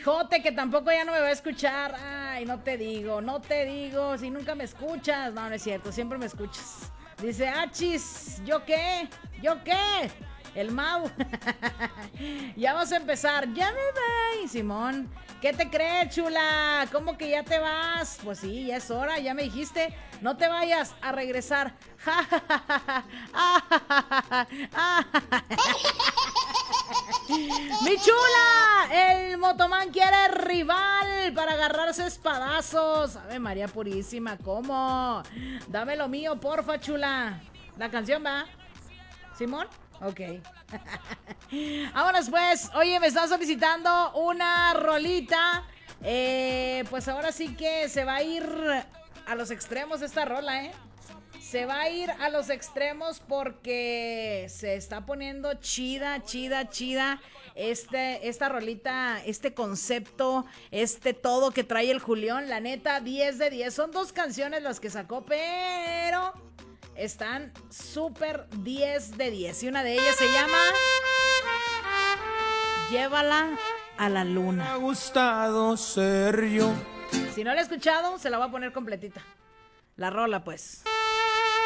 Jote, que tampoco ya no me va a escuchar. Ay, no te digo, si nunca me escuchas. No, no es cierto, siempre me escuchas. Dice, achis, ¿yo qué? El Mau. Ya vamos a empezar. Ya me voy, Simón. ¿Qué te crees, chula? ¿Cómo que ya te vas? Pues sí, ya es hora, ya me dijiste. No te vayas a regresar. ¡Mi chula! El Motoman quiere rival para agarrarse espadazos. Ave María Purísima, ¿cómo? Dame lo mío, porfa, chula. La canción va. ¿Simón? Ok. Vámonos pues. Oye, me están solicitando una rolita. Pues ahora sí que se va a ir a los extremos esta rola, ¿eh? Se va a ir a los extremos porque se está poniendo chida. Esta rolita, este concepto, todo que trae el Julián, la neta, 10 de 10. Son 2 canciones las que sacó, pero están súper 10 de 10. Y una de ellas se llama Llévala a la luna. Me ha gustado ser yo. Si no la he escuchado, se la voy a poner completita. La rola, pues.